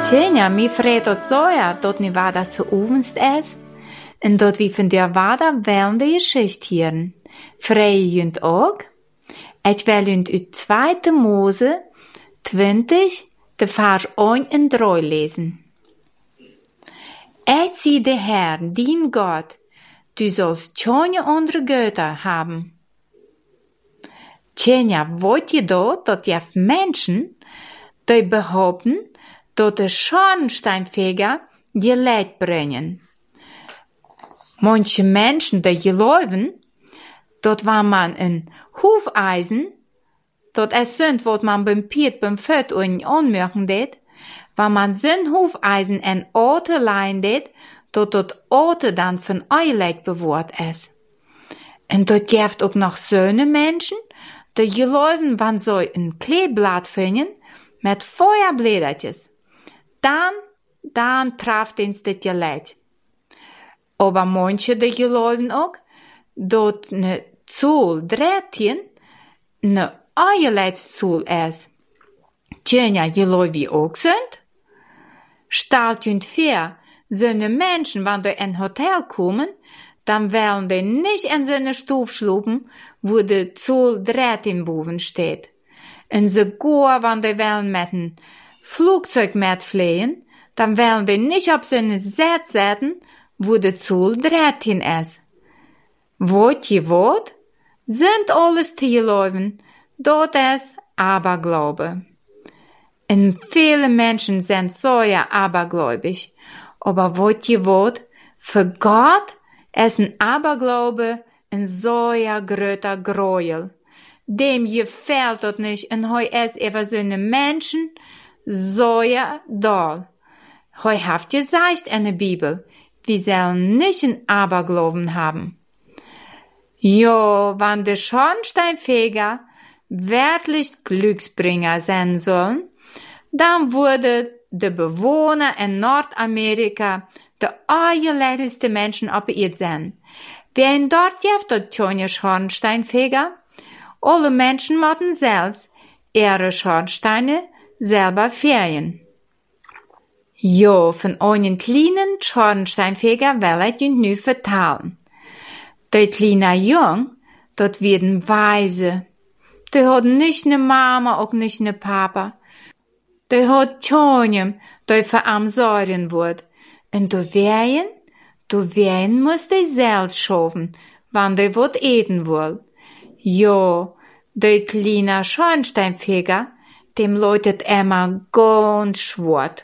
Tjenja, mi vreet zoja tot nu waar dat ze oefenst is. En dat wie van der waarda wel de geschicht hieren. Vrije junt ook. Ik wil junt uit 2. Mose 20, de vers 1 en 3 lezen. Ich zie de Herr, dien Gott, du sollst keine andere Götter haben. Tjenja, wollt je dat je Menschen, die behaupten, dat de Schornsteinfeger je Leid brengen. Manche Menschen, die geloven, dat waar man een hoefeisen, dat is sind, wat man beim Piet, beim Föt und anmerken deed, waar man zijn hoefeisen en ote leien deed, dat ote dan van eileid bewoord is. En dat geeft ook nog zo'n mensen, die geloven, wanneer ze een kleedblad vinden, met feuerblädertjes. Dan traft eens dit je leid. Aber manche die geloven ook, dat ne Zool 13 ne eileidszool is. Tjenja, geloof je ook sind? Stelt junt voor, zo'n mensen, wanneer die in Hotel komen, dan willen die niet in zo'n stof slopen, wo de Zool 13 boven steht. En sogar, wanneer die willen met een Flugzeug metvliegen, dan willen die nicht op zo'n zet zetten, wo de Zool 13 is. Wat je wat? Sind alles te geloven, dat is Aberglaube. En viele Menschen sind so ja abergläubig, aber wat je wat? Für Gott ist ein Aberglaube ein so ja gröter Gräuel. Dem gefällt das nicht, und heu ist über seine Menschen so ja doll. Heu haft gesagt in der Bibel, wir sollen nicht ein Aberglauben haben. Jo, wann de Schornsteinfeger wirklich Glücksbringer sein sollen, dann wurde de Bewohner in Nordamerika de allerleidendste Menschen op de zijn. Wen dort heeft dat tjonge Schornsteinfeger? Alle Menschen mochten selbst ihre Schornsteine selber fegen. Jo, von einen kleinen Schornsteinfeger will ich nu vertellen. Die kleine Jung, dat werden Weise. Die hat nicht ne Mama, auch nicht ne Papa. Die hat Tjonjem, die für am sorgen wird. Und du wehren muss die selbst schaffen, wann die wat eten will. Jo, die kleine Schornsteinfeger, dem läutet immer ganz schwart.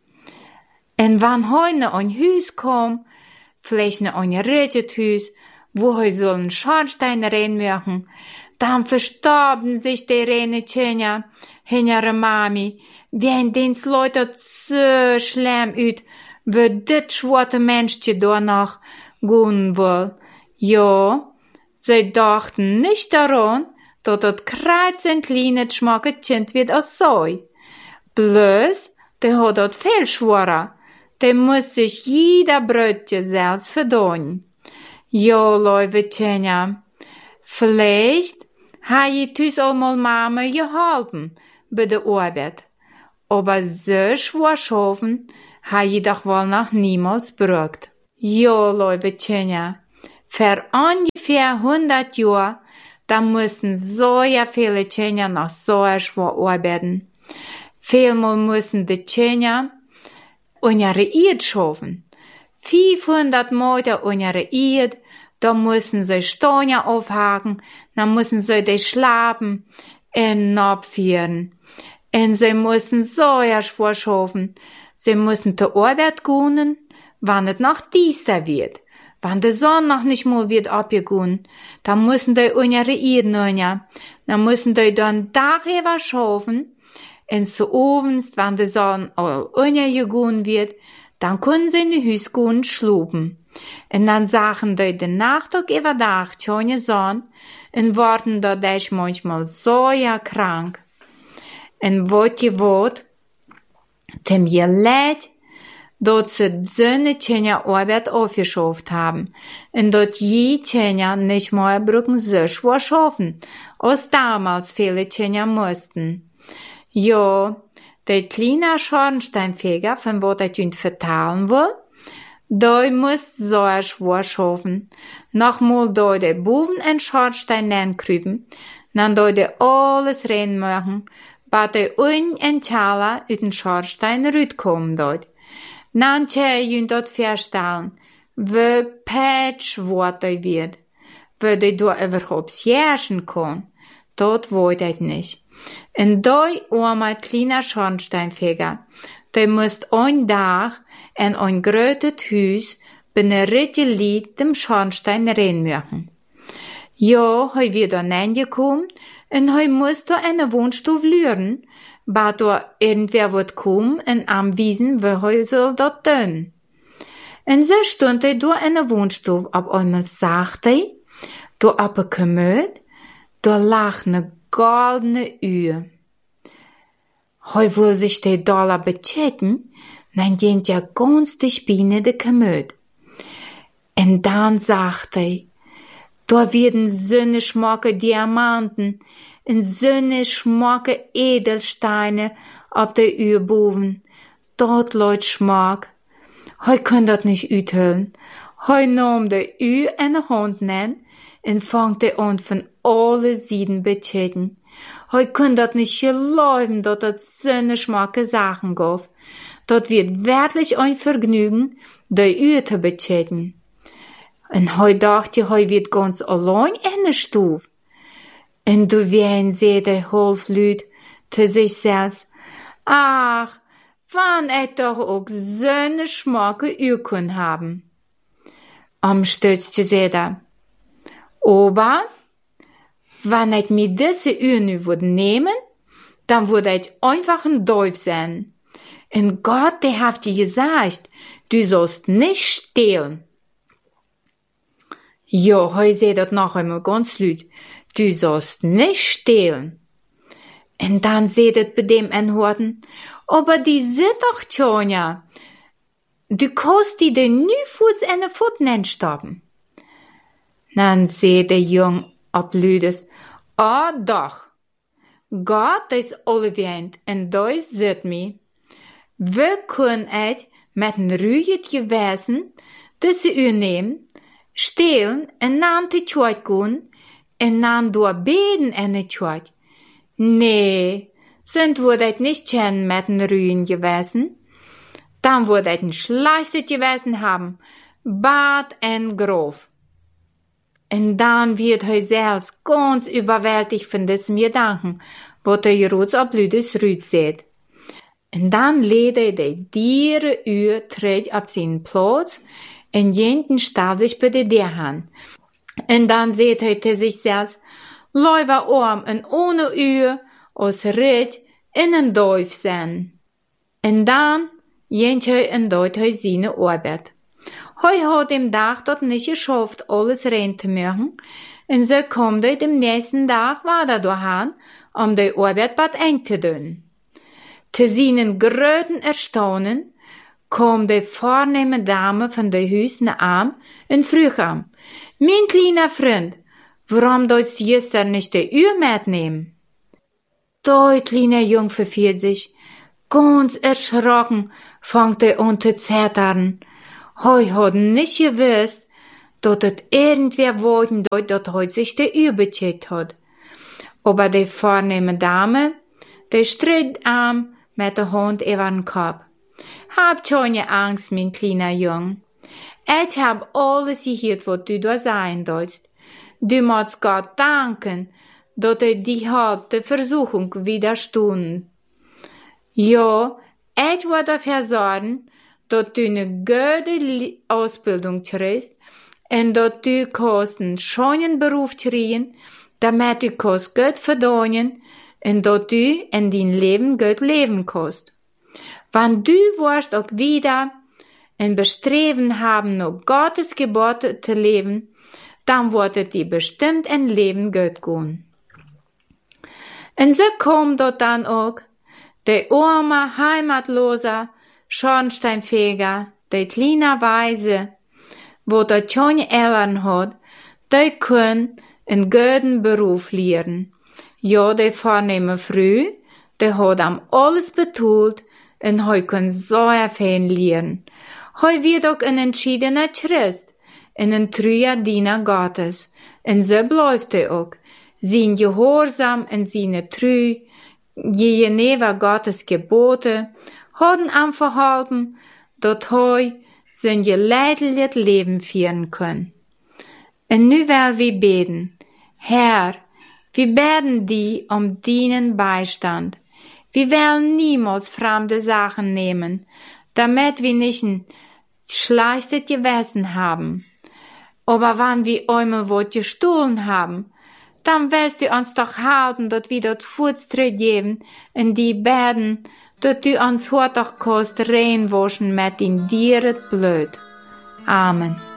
Und wann heute ein Hüs kom, vielleicht ne ein richtiges Hüs, wo he sollen Schornstein reinmachen, dann verstorben sich die reine Tjenja, hinere Mami, wenn dens Leute so schlimm üt, wo dit schwarte Menschje danach gehen will. Ja, sie dachten nicht daran, dass das kreuz ein kleines schmackes Kind wird als so. Bloß, der hat das viel schwerer, der muss sich jeder Brötchen selbst verdienen. Jo, lieve Tjenja, vielleicht ha je thuis allemaal Mama geholpen bei der Arbeit, aber so schwer schaffen ha je doch wohl noch niemals braucht. Jo, lieve Tjenja, für ungefähr 100 Jahre, da mussten so ja viele Tjenja noch so schwer arbeiten. Vielmal mussten die Tjenja unsere Eid schaffen. 500 Meter unsere Eid, da müssen sie Steine aufhaken, dann müssen sie die Schlappen in abführen. Und sie müssen so ja schwer schaffen. Sie müssen zur Arbeit gehen, wann es noch düster wird. Wenn die Sonne noch nicht mal wird abgegangen, dann müssen die unsere Eid nehmen. Dann müssen die dann darüber schaffen. Und zu abends, wenn die Sonne untergegangen wird, dann können sie in die Hüs gehen schlupen. Und dann sagen die den Nachtag über Tag schöne Sonne und werden dadurch manchmal so ja krank. Und wat je wat, dem je leid, dat sie seine Tjenja Arbeit aufgeschafft haben und dat je Tjenja nicht mehr brücken so schwer schaffen, als damals viele Tjenja mussten. Ja, der kleine Schornsteinfeger, von wo der Jünd vertalen will, der muss so schwer schaffen. Nochmal da der Boven en Schornstein nenkryben, dann da der alles reinmachen, bat der un en Chala uit den Schornstein rütkommen dort. Dann tja Jünd dort verstellen, wie patch wat der wird, wie der da überhaupt jährschen kann. Dort wollt er nicht. En doi oma kleiner Schornsteinfeger, der muss ein Tag en ein grötet Hus binnen ritte Lied dem Schornstein reinmachen. Ja, hei wird da reingekommen, en hei muss da eine Wohnstuf lüren, bat da irgendwer wird kommen en anwiesen, wie hei soll dort tun. En so stund er da eine Wohnstuf, ab einmal sagte, da ab a Kommod, da lag ne goldene Uhr. Hei will sich der Dollar bechecken, dann geht ja ganz die Spine de Kommod. En dann sagt da werden söne schmacke Diamanten en söne schmacke Edelsteine ab der Uhr boven. Dort leut Schmack. Hei kann dat nicht uthüllen. Hei nahm der Uhr in de Hand nen en fangt an von alle Sieden bechecken. Hei kann dat nicht geläuben, dat söne schmacke Sachen gab. Dort wird wirklich ein Vergnügen, der Uhr zu bechecken. En hei dachte, hei wird ganz allein in der Stuf. En du wen se der Holzlüd zu sich selbst. Ach, wann doch auch söne schmacke Uhr können haben. Am stützte se da. Aber, wenn ich mir diese Uhr nu würde nehmen, dann würde ich einfach ein Däuf sein. Und Gott, der hat dir gesagt, du sollst nicht stehlen. Ja, hei seh dat noch einmal ganz laut. Du sollst nicht stehlen. Und dann seht bei dem Horten, aber die sind doch schon ja. Du kannst die den Nüfuß in den Fuß stoppen. Dann seht der Jung ablüdes, doch. Gott ist allewend und da sieht mi. Wir können et mit ein ruhiges Gewissen diese Uhr nehmen, stehlen en dan te tjoit gaan en dan door beden en de tjoit. Nee, sind wurde het nicht kennen mit ein ruhigen Gewissen. Dann wurde het ein schlechtes Gewissen haben, bad en grof. Und dann wird er selbst ganz überwältigt von diesem Gedanken, wo der Jeruz ablüdes Rüd sieht. Und dann lädt er die Diere Uhr tritt auf seinen Platz und jeden stellt sich bei der Dier an. Und dann sieht er zu sich selbst, Läufer arm und ohne Uhr aus Ritt in ein Dorf sein. Und dann jent er und dort seine Arbeit. Hei hat dem Tag dort nicht geschafft, alles rein zu machen, und so kommt er dem nächsten Tag weiter dahin, die Arbeit bad eng zu tun. Zu seinen gröten Erstaunen kam die vornehme Dame von der Hüs nach Arm und frug ihm, mein kleiner Freund, warum sollst du gestern nicht die Uhr mitnehmen? Der kleine Jung verfiert sich, ganz erschrocken, fängt er an zu zittern. Hei hat nicht gewusst, dass irgendwer wollten, dass heute sich die Uhr becheckt hat. Aber die vornehme Dame, die stritt ihm mit der Hand über den Kopf. Hab keine Angst, mein kleiner Jung. Ich hab alles gehört, was du da sein sollst. Du musst Gott danken, dass die hat der Versuchung widerstanden. Ja, ich will dafür sorgen, dass du eine gute Ausbildung kriegst und dass du einen schönen Beruf kriegen, damit du Geld verdienen und dass du in dein Leben gut leben kannst. Wenn du wirst auch wieder ein Bestreben haben, nach Gottes Gebote zu leben, dann wird es dir bestimmt ein Leben gut gehen. Und so kommt dort dann auch der arme, heimatlose Schornsteinfeger, der kleine Weise, wo der schon Eltern hat, der können einen guten Beruf lernen. Ja, der vornehme früh, der hat am alles betult en hij kan sehr viel lernen. Hij wird auch ein entschiedener Christ, ein treuer Diener Gottes. En so bleibt auch. Sein Gehorsam en seine Treu, gegenüber Gottes Gebote, haben am verholpen, dat hij zijn geleidelijk Leben führen kann. En nu will wir beten. Herr, wir beten die deinen Beistand. Wir wollen niemals fremde Sachen nehmen, damit wir nicht ein schlechtes Gewissen haben. Aber wenn wir einmal was gestohlen haben, dann wirst du uns doch halten, dass wir dort Fortschritt geben in die Beten, dass du uns heute auch kannst reinwaschen mit in dir Blut. Amen.